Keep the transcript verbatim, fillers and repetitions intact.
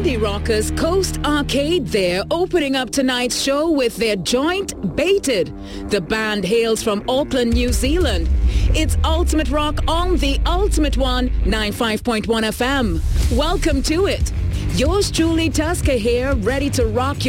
indie rockers Coast Arcade. They're opening up tonight's show with their joint Baited. The band hails from Auckland, New Zealand. It's Ultimate Rock on the Ultimate One, ninety-five point one F M. Welcome to it. Yours truly, Tusker here, ready to rock your